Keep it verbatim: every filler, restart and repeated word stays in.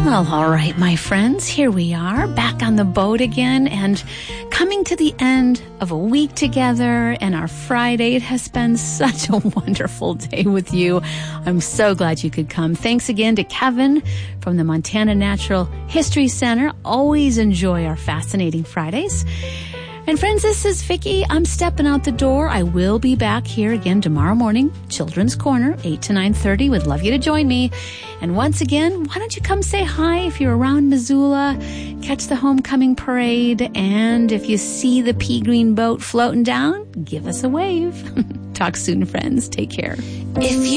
Well, all right, my friends, here we are back on the boat again and coming to the end of a week together and our Friday. It has been such a wonderful day with you. I'm so glad you could come. Thanks again to Kevin from the Montana Natural History Center. Always enjoy our fascinating Fridays. And friends, this is Vicki. I'm stepping out the door. I will be back here again tomorrow morning, Children's Corner, eight to nine thirty. Would love you to join me. And once again, why don't you come say hi if you're around Missoula, catch the homecoming parade, and if you see the pea green boat floating down, give us a wave. Talk soon, friends. Take care. If you